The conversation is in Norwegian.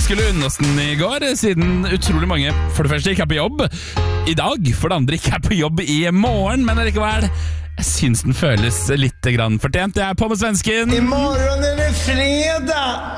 skulle unne oss den i går, siden utrolig mange for det første ikke er på jobb i dag, for det andre ikke er på jobb i morgen, men allikevel, jeg synes den føles litt grann fortjent. Jeg er på med svensken. I morgen er det fredag!